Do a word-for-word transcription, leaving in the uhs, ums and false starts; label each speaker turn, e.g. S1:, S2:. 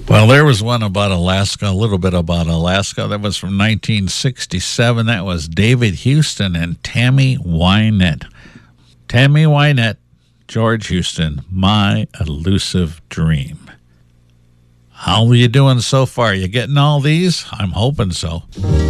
S1: Well, there was one about Alaska, a little bit about Alaska. That was from nineteen sixty-seven. That was David Houston and Tammy Wynette. Tammy Wynette, George Houston, My Elusive Dream. How are you doing so far? You getting all these? I'm hoping so.